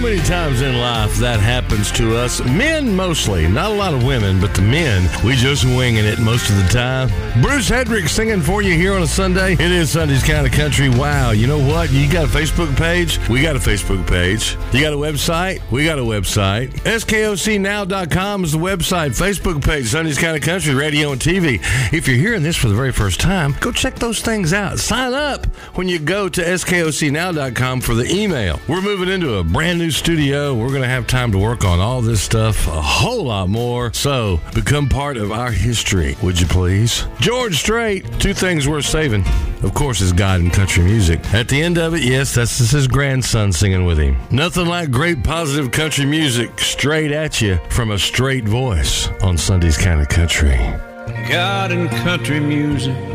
many times in life that happens to us. Men mostly. Not a lot of women, but the men, we just winging it most of the time. Bruce Hedrick singing for you here on a Sunday. It is Sunday's Kind of Country. Wow, you know what? You got a Facebook page? We got a Facebook page. You got a website? We got a website. SKOCnow.com is the website. Facebook page, Sunday's Kind of Country, radio and TV. If you're hearing this for the very first time, go check those things out. Sign up when you go to SKOCnow.com for the email. We're moving into a brand new studio. We're going to have time to work on all this stuff, a whole lot more. So become part of our history, would you please? George Strait, two things worth saving. Of course, is God and country music. At the end of it, yes, that's his grandson singing with him. Nothing like great positive country music straight at you from a straight voice on Sunday's Kind of Country. God and country music